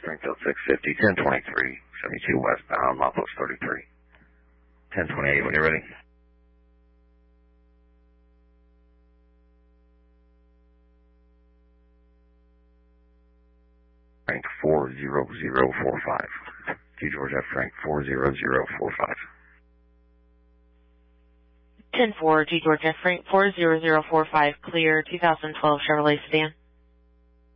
Springfield 650, 1023, 72 westbound, milepost 33. 1028 when you're ready. Frank 40045. G George F. Frank 40045. 10-4, G George F. Frank 40045, clear, 2012 Chevrolet sedan.